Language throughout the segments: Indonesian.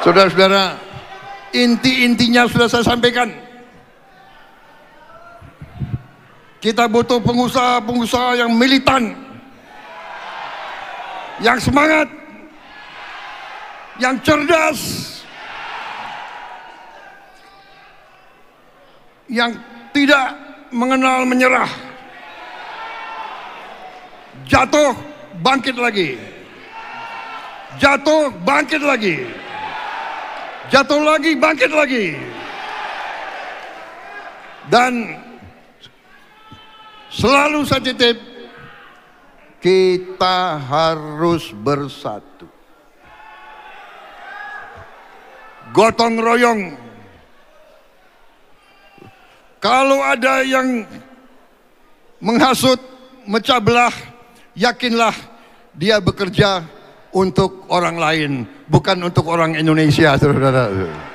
Saudara-saudara, inti-intinya sudah saya sampaikan. Kita butuh pengusaha-pengusaha yang militan, yang semangat, yang cerdas, yang tidak mengenal menyerah. Jatuh, bangkit lagi. Jatuh, bangkit lagi. Jatuh lagi, bangkit lagi. Dan selalu saya titip, kita harus bersatu. Gotong royong. Kalau ada yang menghasut, mecah belah, yakinlah dia bekerja untuk orang lain, bukan untuk orang Indonesia, saudara.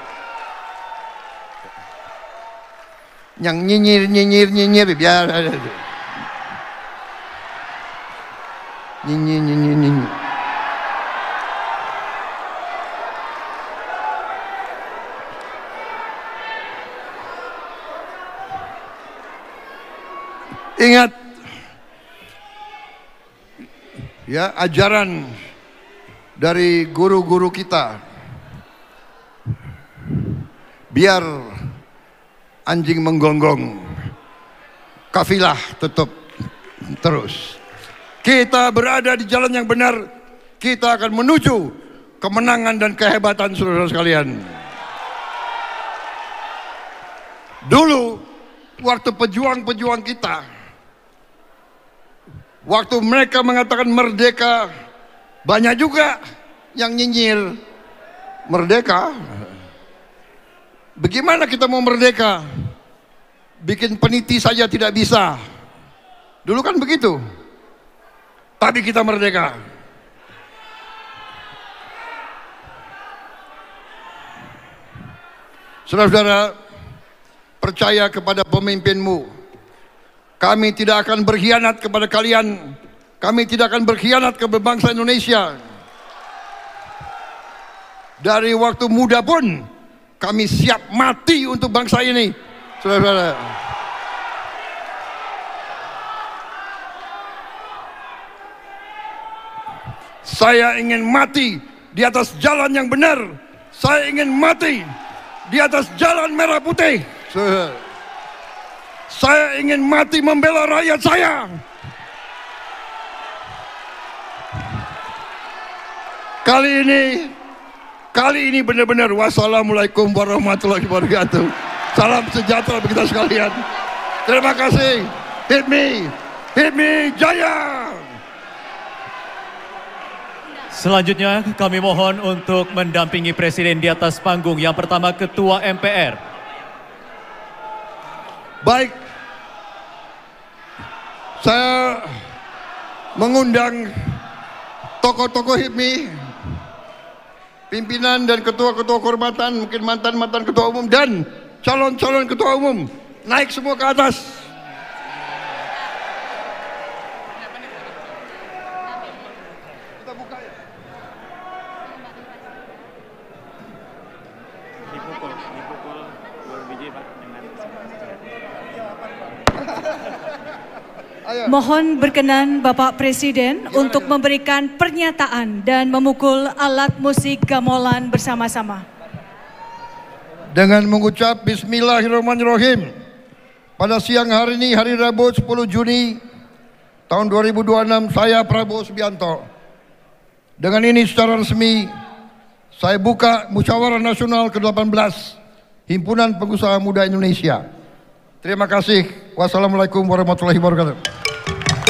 Yang nyinyir biar nyinyir. Ingat ya, ajaran dari guru-guru kita, biar anjing menggonggong, kafilah tetap terus. Kita berada di jalan yang benar, kita akan menuju kemenangan dan kehebatan, saudara sekalian. Dulu waktu pejuang-pejuang kita, waktu mereka mengatakan merdeka, banyak juga yang nyinyir. Merdeka? Bagaimana kita mau merdeka? Bikin peniti saja tidak bisa. Dulu kan begitu. Tapi kita merdeka. Saudara-saudara, percaya kepada pemimpinmu. Kami tidak akan berkhianat kepada kalian. Kami tidak akan berkhianat kepada bangsa Indonesia. Dari waktu muda pun kami siap mati untuk bangsa ini, saudara-saudara. Saya ingin mati di atas jalan yang benar. Saya ingin mati di atas jalan merah putih. Saya ingin mati membela rakyat saya. Kali ini benar-benar. Wassalamualaikum warahmatullahi wabarakatuh. Salam sejahtera bagi kita sekalian. Terima kasih. Hit me, jaya. Selanjutnya kami mohon untuk mendampingi Presiden di atas panggung. Yang pertama, Ketua MPR. Baik, saya mengundang tokoh-tokoh HIPMI, pimpinan dan ketua-ketua kehormatan, mungkin mantan-mantan ketua umum dan calon-calon ketua umum, naik semua ke atas. Kita buka ya. Dipukul 2 biji Pak dengan Mohon berkenan Bapak Presiden untuk memberikan pernyataan dan memukul alat musik gamelan bersama-sama. Dengan mengucap Bismillahirrahmanirrahim, pada siang hari ini, hari Rabu 10 Juni tahun 2026, saya Prabowo Subianto. Dengan ini secara resmi saya buka Musyawarah Nasional ke-18 Himpunan Pengusaha Muda Indonesia. Terima kasih. Wassalamualaikum warahmatullahi wabarakatuh.